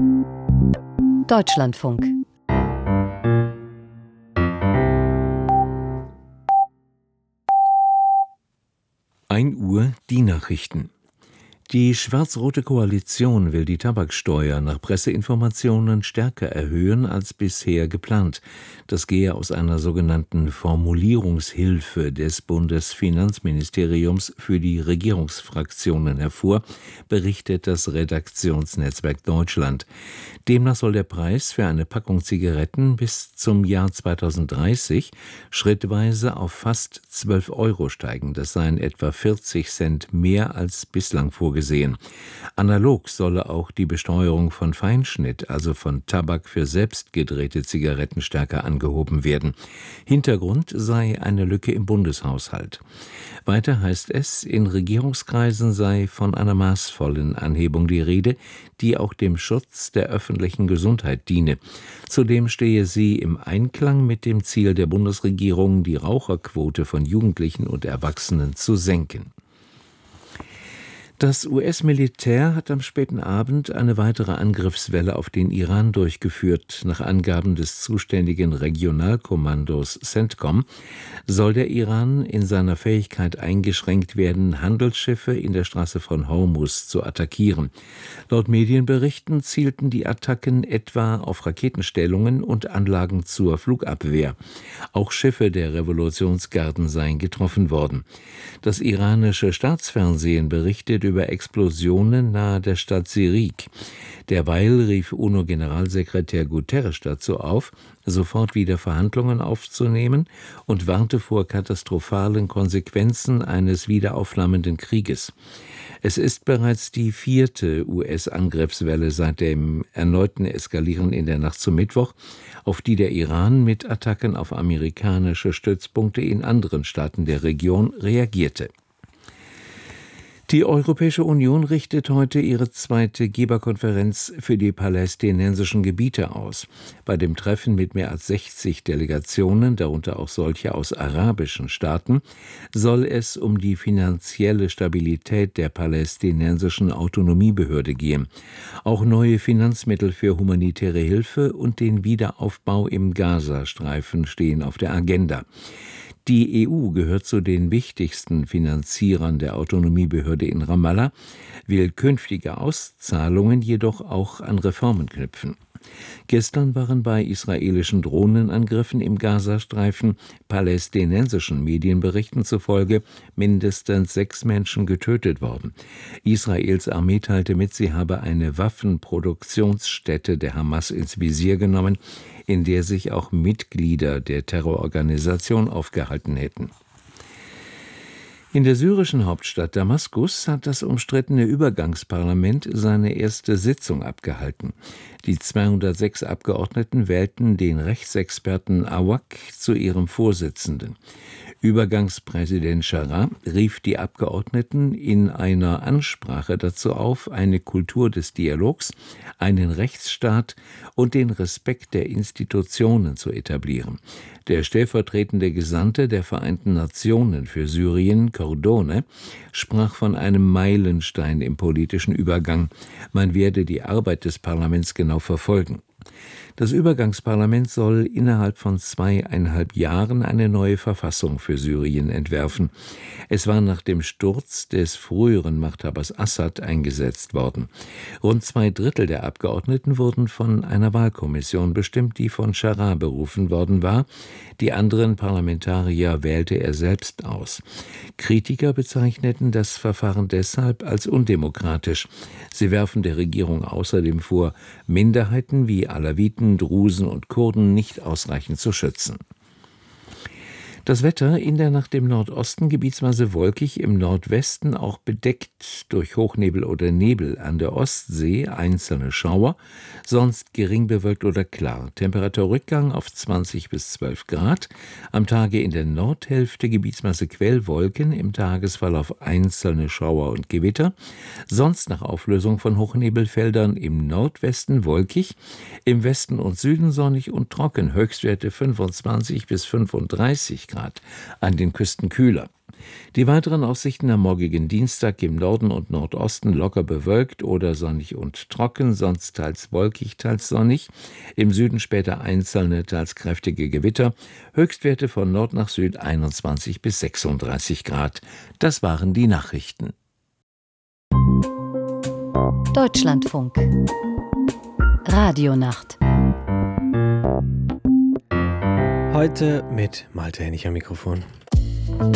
Deutschlandfunk. Uhr die Nachrichten. Die schwarz-rote Koalition will die Tabaksteuer nach Presseinformationen stärker erhöhen als bisher geplant. Das gehe aus einer sogenannten Formulierungshilfe des Bundesfinanzministeriums für die Regierungsfraktionen hervor, berichtet das Redaktionsnetzwerk Deutschland. Demnach soll der Preis für eine Packung Zigaretten bis zum Jahr 2030 schrittweise auf fast 12 Euro steigen. Das seien etwa 40 Cent mehr als bislang vorgesehen. Analog solle auch die Besteuerung von Feinschnitt, also von Tabak für selbst gedrehte Zigaretten, stärker angehoben werden. Hintergrund sei eine Lücke im Bundeshaushalt. Weiter heißt es, in Regierungskreisen sei von einer maßvollen Anhebung die Rede, die auch dem Schutz der öffentlichen Gesundheit diene. Zudem stehe sie im Einklang mit dem Ziel der Bundesregierung, die Raucherquote von Jugendlichen und Erwachsenen zu senken. Das US-Militär hat am späten Abend eine weitere Angriffswelle auf den Iran durchgeführt. Nach Angaben des zuständigen Regionalkommandos CENTCOM soll der Iran in seiner Fähigkeit eingeschränkt werden, Handelsschiffe in der Straße von Hormuz zu attackieren. Laut Medienberichten zielten die Attacken etwa auf Raketenstellungen und Anlagen zur Flugabwehr. Auch Schiffe der Revolutionsgarden seien getroffen worden. Das iranische Staatsfernsehen berichtet über Explosionen nahe der Stadt Sirik. Derweil rief UNO-Generalsekretär Guterres dazu auf, sofort wieder Verhandlungen aufzunehmen und warnte vor katastrophalen Konsequenzen eines wiederaufflammenden Krieges. Es ist bereits die 4. US-Angriffswelle seit dem erneuten Eskalieren in der Nacht zum Mittwoch, auf die der Iran mit Attacken auf amerikanische Stützpunkte in anderen Staaten der Region reagierte. Die Europäische Union richtet heute ihre zweite Geberkonferenz für die palästinensischen Gebiete aus. Bei dem Treffen mit mehr als 60 Delegationen, darunter auch solche aus arabischen Staaten, soll es um die finanzielle Stabilität der palästinensischen Autonomiebehörde gehen. Auch neue Finanzmittel für humanitäre Hilfe und den Wiederaufbau im Gazastreifen stehen auf der Agenda. Die EU gehört zu den wichtigsten Finanzierern der Autonomiebehörde in Ramallah, will künftige Auszahlungen jedoch auch an Reformen knüpfen. Gestern waren bei israelischen Drohnenangriffen im Gazastreifen palästinensischen Medienberichten zufolge mindestens 6 Menschen getötet worden. Israels Armee teilte mit, sie habe eine Waffenproduktionsstätte der Hamas ins Visier genommen, in der sich auch Mitglieder der Terrororganisation aufgehalten hätten. In der syrischen Hauptstadt Damaskus hat das umstrittene Übergangsparlament seine erste Sitzung abgehalten. Die 206 Abgeordneten wählten den Rechtsexperten Awak zu ihrem Vorsitzenden. Übergangspräsident Jarrah rief die Abgeordneten in einer Ansprache dazu auf, eine Kultur des Dialogs, einen Rechtsstaat und den Respekt der Institutionen zu etablieren. Der stellvertretende Gesandte der Vereinten Nationen für Syrien, Cordone, sprach von einem Meilenstein im politischen Übergang. Man werde die Arbeit des Parlaments genau verfolgen. Das Übergangsparlament soll innerhalb von 2,5 Jahren eine neue Verfassung für Syrien entwerfen. Es war nach dem Sturz des früheren Machthabers Assad eingesetzt worden. Rund 2/3 der Abgeordneten wurden von einer Wahlkommission bestimmt, die von Jarrah berufen worden war. Die anderen Parlamentarier wählte er selbst aus. Kritiker bezeichneten das Verfahren deshalb als undemokratisch. Sie werfen der Regierung außerdem vor, Minderheiten wie Alawiten, Drusen und Kurden nicht ausreichend zu schützen. Das Wetter in der Nacht im Nordosten gebietsweise wolkig, im Nordwesten auch bedeckt durch Hochnebel oder Nebel, an der Ostsee einzelne Schauer, sonst gering bewölkt oder klar. Temperaturrückgang auf 20 bis 12 Grad. Am Tage in der Nordhälfte gebietsweise Quellwolken, im Tagesverlauf einzelne Schauer und Gewitter. Sonst nach Auflösung von Hochnebelfeldern im Nordwesten wolkig, im Westen und Süden sonnig und trocken. Höchstwerte 25 bis 35 Grad, an den Küsten kühler. Die weiteren Aussichten am morgigen Dienstag: im Norden und Nordosten locker bewölkt oder sonnig und trocken, sonst teils wolkig, teils sonnig. Im Süden später einzelne, teils kräftige Gewitter. Höchstwerte von Nord nach Süd 21 bis 36 Grad. Das waren die Nachrichten. Deutschlandfunk Radionacht. Heute mit Malte Hennig am Mikrofon.